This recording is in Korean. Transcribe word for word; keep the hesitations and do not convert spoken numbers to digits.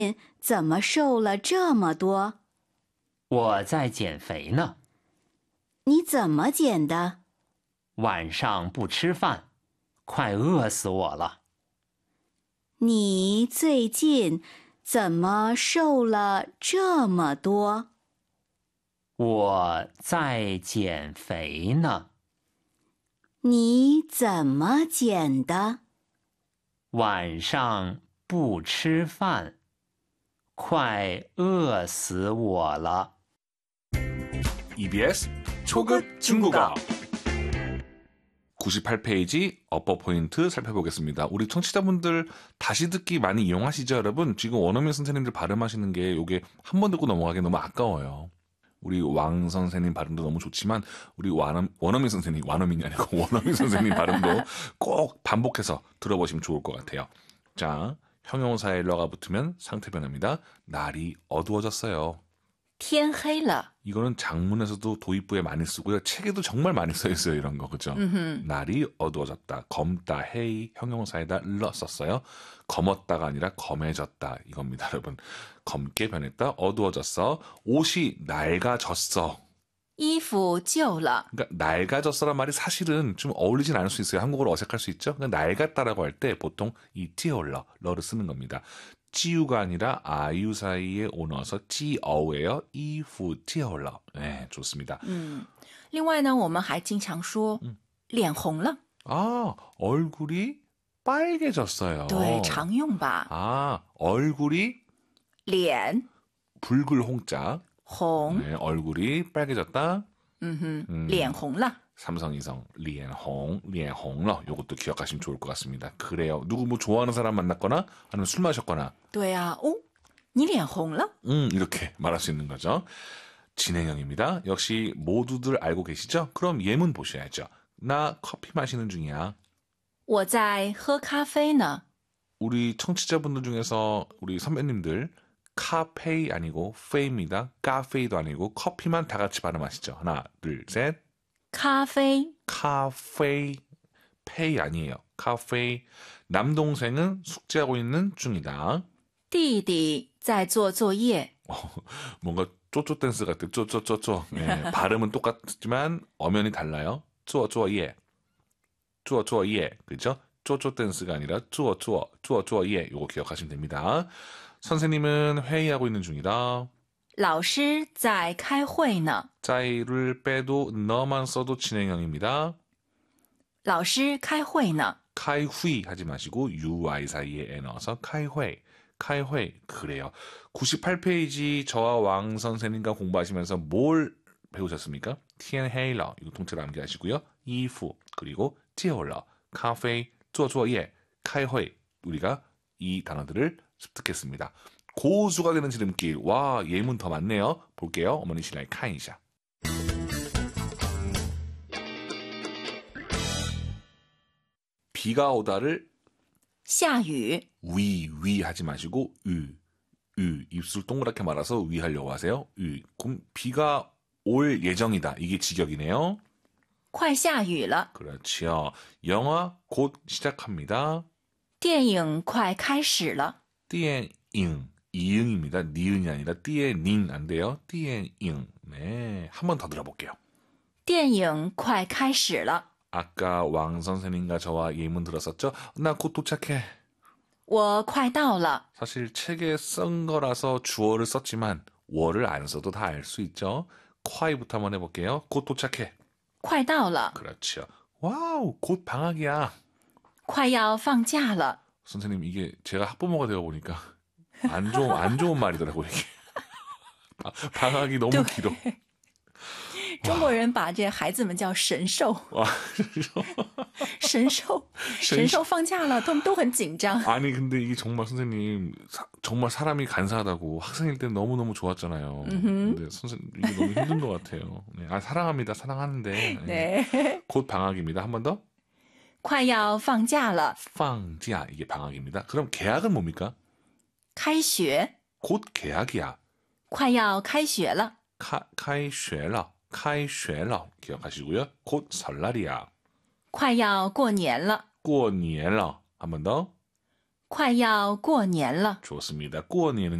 怎么瘦了这么多？ 我在减肥呢。 你怎么减的？ 晚上不吃饭，快饿死我了。 你最近怎么瘦了这么多？ 我在减肥呢。 你怎么减的？ 晚上不吃饭，快饿死我了。 이비에스 초급 중국어 구십팔 페이지 어법 포인트 살펴보겠습니다. 우리 청취자분들 다시 듣기 많이 이용하시죠, 여러분? 지금 원어민 선생님들 발음하시는 게 이게 한 번 듣고 넘어가기 너무 아까워요. 우리 왕 선생님 발음도 너무 좋지만 우리 원어, 원어민 선생님, 원어민이 아니고 원어민 선생님 발음도 꼭 반복해서 들어보시면 좋을 것 같아요. 자, 형용사에 러가 붙으면 상태 변화입니다. 날이 어두워졌어요. 天黑了. 이거는 장문에서도 도입부에 많이 쓰고요. 책에도 정말 많이 써 있어요. 이런 거, 그죠? 음흠. 날이 어두워졌다. 검다, 헤이, 형용사에다 러 썼어요. 검었다가 아니라 검해졌다. 이겁니다, 여러분. 검게 변했다. 어두워졌어. 옷이 낡아졌어. 衣服旧了. 그러니까 낡아졌어란 말이 사실은 좀 어울리진 않을 수 있어요. 한국어로 어색할 수 있죠. 그러니까 낡았다라고 할 때 보통 이 찌올러, 러를 쓰는 겁니다. 찌우가 아니라 아유 사이에 오 넣어서 찌어우예요. 이후 찌올러. 네, 좋습니다. 嗯，另外呢，我们还经常说脸红了. 아, 얼굴이 빨개졌어요. 对，常用吧. 아, 얼굴이 脸 붉을 홍자. 红. 네, 얼굴이 빨개졌다. 음, 음. 脸红了. 삼성 이성 리엔홍 리엔홍러 요것도 기억하시면 좋을 것 같습니다. 그래요. 누구 뭐 좋아하는 사람 만났거나 아니면 술 마셨거나 对啊, 어? 你脸红了? 음 이렇게 말할 수 있는 거죠. 진행형입니다. 역시 모두들 알고 계시죠? 그럼 예문 보셔야죠. 나 커피 마시는 중이야. 我在喝咖啡呢. 우리 청취자분들 중에서 우리 선배님들 카페이 아니고 페이입니다. 카페이도 아니고 커피만 다 같이 발음하시죠. 하나, 둘, 셋. 咖啡. 카페이, 페이 아니에요. 카페이. 남동생은 숙제하고 있는 중이다. 弟弟在做作业. 어, 뭔가 쪼쪼 댄스 같아. 쪼쪼쪼쪼. 네, 발음은 똑같지만 엄연히 달라요. 쪼쪼예. 쪼쪼예. 그죠? 쪼쪼 댄스가 아니라 쪼쪼, 쪼쪼예. 요거 기억하시면 됩니다. 선생님은 회의하고 있는 중이다. 老师在开会呢. 짜이를 빼도 너만 써도 진행형입니다. 老师开会呢. 카이휘 하지 마시고 유아이 사이에 에 넣어서 카이회, 카이회 그래요. 구십팔 페이지 저와 왕 선생님과 공부하시면서 뭘 배우셨습니까? 티엔헤일러 이거 통째로 암기하시고요. 이후 그리고 찌올러, 카페, 쪼쪼예, 카이회 우리가 이 단어들을 습득했습니다. 고수가 되는 지름길. 와, 예문 더 많네요. 볼게요. 어머니 신라의 카이샤. 비가 오다를 下雨. 위, 위 하지 마시고 유, 유. 입술 동그랗게 말아서 위 하려고 하세요. 유. 그럼 비가 올 예정이다. 이게 직역이네요. 快下雨了. 그렇지요. 영화 곧 시작합니다. 电影快开始了. 电影 이응입니다. 니은이 아니라 띠에닌 안 돼요. 띠에잉. 네, 한 번 더 들어볼게요. 电影快开始了. 아까 왕 선생님과 저와 예문 들었었죠? 나 곧 도착해. 我快到了. 사실 책에 쓴 거라서 주어를 썼지만 월을 안 써도 다 알 수 있죠. 콰이부터 한번 해볼게요. 곧 도착해. 快到了. 그렇죠. 와우, 곧 방학이야. 快要放假了. 선생님, 이게 제가 학부모가 되어 보니까 안 좋은, 안 좋은 말이더라고요, 이게. 방학이 너무 길어. 中国人把这孩子们叫神兽. 와, 神兽. 神兽放假了, 또, 또很紧张. 아니, 근데 이게 정말 선생님, 사, 정말 사람이 간사하다고 학생일 때 너무너무 좋았잖아요. 근데 선생님, 이게 너무 힘든 것 같아요. 네, 아, 사랑합니다. 사랑하는데. 네. 네. 곧 방학입니다. 한 번 더. 快要放假了. 放假, 이게 방학입니다. 그럼 개학은 뭡니까? 开学. 곧 개학이야. 快要开学了. 카, 카이쉐러, 카이쉐러 기억하시고요. 곧 설날이야. 快要过年了. 过年了. 한 번 더. 快要过年了。 좋습니다. 过年은